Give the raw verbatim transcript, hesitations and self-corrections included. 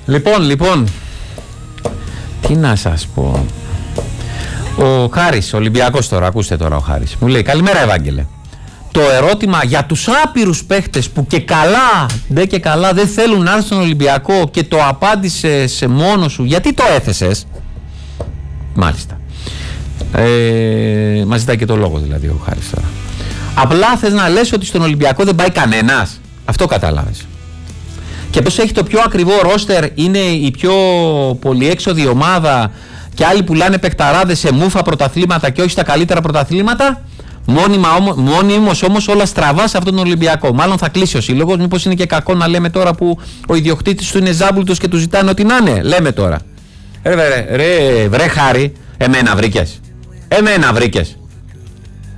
Λοιπόν, λοιπόν, τι να σας πω. Ο Χάρης, Ολυμπιακός τώρα, ακούστε τώρα ο Χάρης. Μου λέει, καλημέρα Ευάγγελε. Το ερώτημα για τους άπειρους παίχτες που και καλά, δεν και καλά, δεν θέλουν να έρθουν στον Ολυμπιακό και το απάντησες μόνο σου, γιατί το έθεσες? Μάλιστα. Ε, μας ζητάει και το λόγο δηλαδή ο Χάρης τώρα. Απλά θες να λες ότι στον Ολυμπιακό δεν πάει κανένας. Αυτό κατάλαβες. Και πως έχει το πιο ακριβό ρόστερ, είναι η πιο πολυέξοδη ομάδα και άλλοι πουλάνε παιχταράδες σε μούφα πρωταθλήματα και όχι στα καλύτερα πρωταθλήματα. Μόνιμος όμως όλα στραβά σε αυτόν τον Ολυμπιακό. Μάλλον θα κλείσει ο σύλλογος. Μήπως είναι και κακό να λέμε τώρα που ο ιδιοκτήτης του είναι ζάμπουλτος και του ζητάνε ό,τι να είναι? Λέμε τώρα. Ρε, ρε, ρε, βρε Χάρη, εμένα βρήκες. Εμένα βρήκες.